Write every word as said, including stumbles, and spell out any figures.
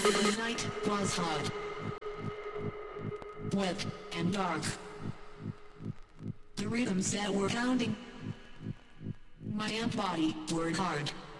The night was hot, wet, and dark. The rhythms that were pounding my body were hard.